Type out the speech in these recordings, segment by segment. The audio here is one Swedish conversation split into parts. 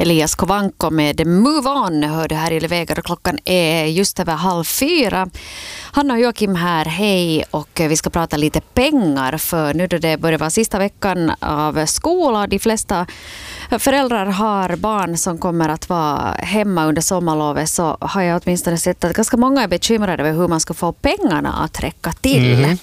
Elias Kovanko med Move On hörde här i Levegar och klockan är just över 3:30. Hanna och Joakim här, hej, och vi ska prata lite pengar för nu då det börjar vara sista veckan av skola. De flesta föräldrar har barn som kommer att vara hemma under sommarlovet, så har jag åtminstone sett att ganska många är bekymrade över hur man ska få pengarna att räcka till.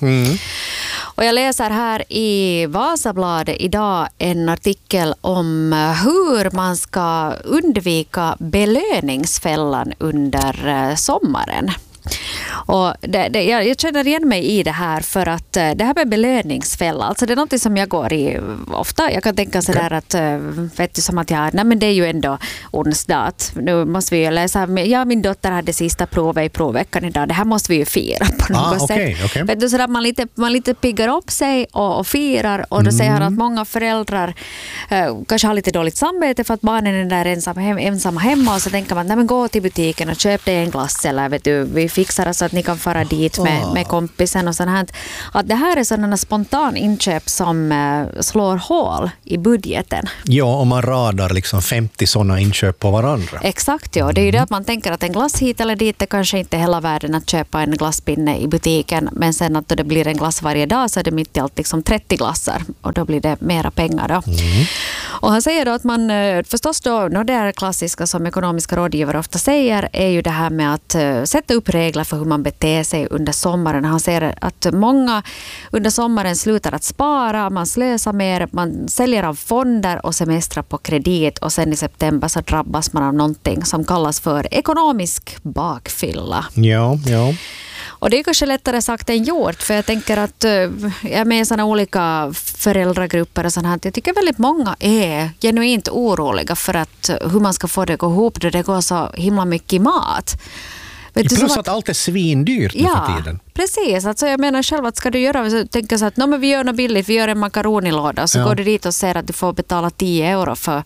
Och jag läser här i Vasabladet idag en artikel om hur man ska undvika belöningsfällan under sommaren. Och jag känner igen mig i det här, för att det här med belöningsfälla, alltså det är något som jag går i ofta. Jag kan tänka så där att, vet du, som att nej men det är ju ändå onsdag, att nu måste vi ju läsa. Min dotter hade sista provet i provveckan idag, det här måste vi ju fira på något sätt. Okay. Vet du, så där man lite piggar upp sig och firar, och då säger han att många föräldrar kanske har lite dåligt samvete för att barnen är där ensamma hemma, och så tänker man, nej men gå till butiken och köp dig en glass, eller vet du, vi fixar så att ni kan fara dit med kompisen och sånt här. Att det här är sådana spontan inköp som slår hål i budgeten. Ja, om man radar liksom 50 sådana inköp på varandra. Exakt, ja. Det är ju det att man tänker att en glass hit eller dit är kanske inte hela världen att köpa en glasspinne i butiken, men sen att det blir en glass varje dag så är det mitt i allt liksom 30 glassar, och då blir det mera pengar då. Och han säger då att man förstås då, det är klassiska som ekonomiska rådgivare ofta säger, är ju det här med att sätta upp regler för hur man beter sig under sommaren. Han säger att många under sommaren slutar att spara, man slösar mer, man säljer av fonder och semestrar på kredit, och sen i september så drabbas man av någonting som kallas för ekonomisk bakfylla. Ja. Och det är kanske lättare sagt än gjort, för jag tänker att jag är med i sådana olika föräldragrupper och sånt här. Jag tycker väldigt många är genuint oroliga för att hur man ska få det att gå ihop då det går så himla mycket mat. Plus att allt är svindyrt nu för tiden. Precis. Alltså jag menar själv att ska du göra, så tänker så att vi gör något billigt, vi gör en makaronilåda, så går du dit och ser att du får betala 10 euro för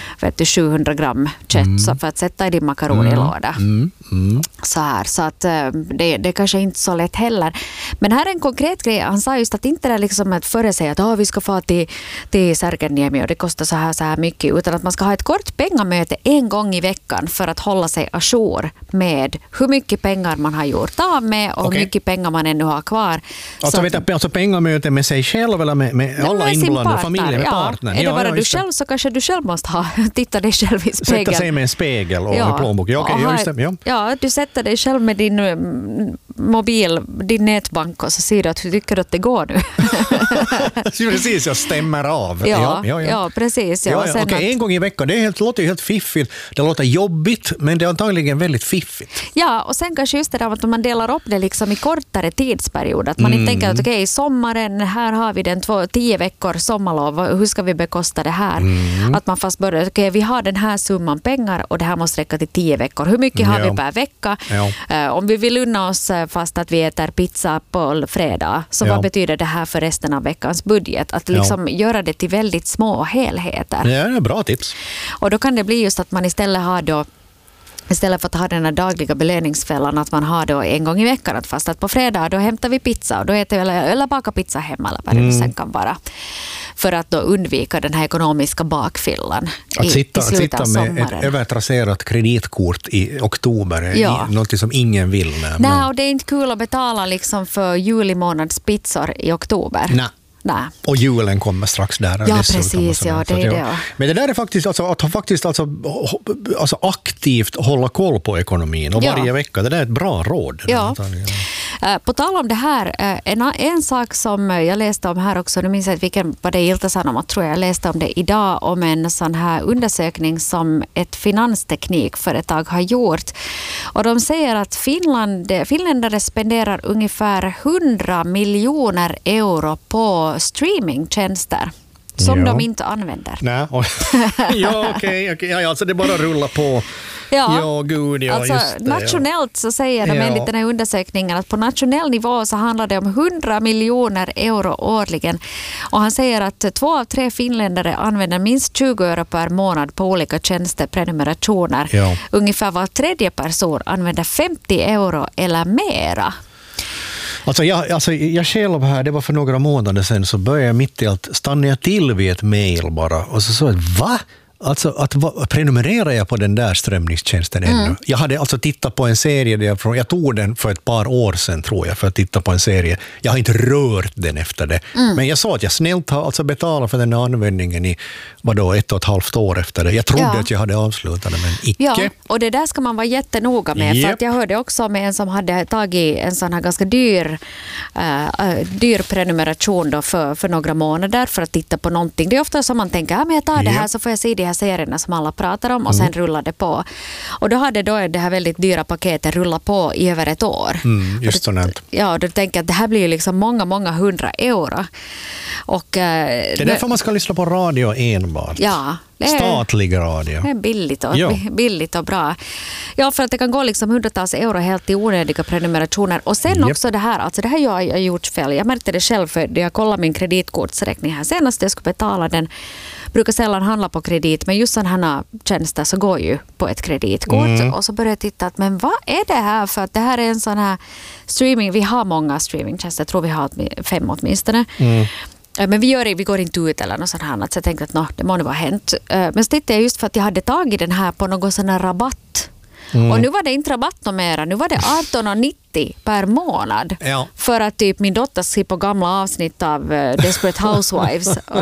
700 gram kött för att sätta i din makaronilåda. Så här, så att det är kanske inte så lätt heller. Men här är en konkret grej. Han sa just att inte det är liksom att före sig att vi ska få till Särkänniemi och det kostar så här mycket, utan att man ska ha ett kort pengamöte en gång i veckan för att hålla sig ajour med hur mycket pengar man har gjort av med och hur mycket pengar man ännu har kvar. Alltså pengamöte med sig själv eller med alla inblandade, familjen, med partnern? Är det bara du själv, så kanske du själv måste titta dig själv i spegeln. Sätta sig med en spegel och en plånbok. Ja, du sätter dig själv med din mobil, din nätbank, och så ser du att hur tycker du att det går nu. Precis, jag stämmer av. Ja, precis. Ja. En gång i veckan, det låter ju helt fiffigt. Det låter jobbigt, men det är antagligen väldigt fiffigt. Ja, och sen kanske just det där att man delar upp det liksom i kortare tidsperiod. Att man inte tänker att i sommaren, här har vi 10 veckor sommarlov, hur ska vi bekosta det här? Att man fast börjar, vi har den här summan pengar och det här måste räcka till 10 veckor. Hur mycket har vi per vecka? Om vi vill unna oss fast att vi äter pizza på fredag, så vad betyder det här för resten av veckans budget? Att liksom göra det till väldigt små helheter. Ja, det är bra tips. Och då kan det bli just att man istället för att ha den här dagliga belöningsfällan, att man har då en gång i veckan, att fast att på fredag då hämtar vi pizza och då äter vi eller baka pizza hemma eller vad det sen kan vara. För att då undvika den här ekonomiska bakfyllan i slutet av sommaren. Med ett övertrasserat kreditkort i oktober är något som ingen vill. Nej, och det är inte kul att betala liksom för juli månads pizzor i oktober. Nej. Och julen kommer strax där. Ja, precis. Det är det. Men det där är faktiskt att aktivt hålla koll på ekonomin och varje vecka. Det där är ett bra råd. Ja. På tal om det här, en sak som jag läste om här också, nu minns jag vilken var det Ilta-Sanomat, tror jag läste om det idag, om en sån här undersökning som ett finansteknikföretag har gjort. Och de säger att finländare spenderar ungefär 100 miljoner euro på streamingtjänster som de inte använder. Nej. Okej. Alltså det bara rullar på. Alltså, just det. Nationellt så säger de enligt den här undersökningen att på nationell nivå så handlar det om 100 miljoner euro årligen. Och han säger att 2 av 3 finländare använder minst 20 euro per månad på olika tjänster, prenumerationer. Ungefär var tredje person använder 50 euro eller mera. Alltså jag själv här, det var för några månader sedan, så började jag mitt i allt, stannade jag till vid ett mejl bara och så sa jag, va? Alltså prenumererar jag på den där strömningstjänsten ännu? Jag hade alltså tittat på en serie där jag tog den för ett par år sedan tror jag för att titta på en serie. Jag har inte rört den efter det. Men jag sa att jag snällt har alltså betalat för den här användningen i 1,5 år efter det. Jag trodde att jag hade avslutat det, men icke. Ja, och det där ska man vara jättenoga med. För att jag hörde också med en som hade tagit en sån här ganska dyr prenumeration då för några månader för att titta på någonting. Det är ofta som man tänker, men jag tar det här så får jag se de här serierna som alla pratar om och sen rullar det på. Och då hade det här väldigt dyra paketet rullat på i över ett år. Just sådant. Ja, då tänker jag att det här blir liksom många 100 euro. Och, det är därför man ska lyssna på radio enbart. Ja. Statlig radio. Det är billigt och bra. Ja, för att det kan gå liksom hundratals euro helt i onödiga prenumerationer. Och sen också det här, alltså det här har jag gjort fel. Jag märkte det själv för jag kollade min kreditkortsräkning här. Senast jag skulle betala den, brukar sällan handla på kredit, men just sådana här tjänster så går ju på ett kreditkort. Och så började jag titta att, men vad är det här? För att det här är en sån här streaming, vi har många streamingtjänster, jag tror vi har 5 åtminstone. Men vi går inte ut eller något sånt här. Så jag tänkte att det må nu vara hänt. Men så tittade jag just för att jag hade tagit den här på någon sån här rabatt. Och nu var det inte rabatt mera. Nu var det 18,90 per månad. Ja. För att typ min dotter ser på gamla avsnitt av Desperate Housewives.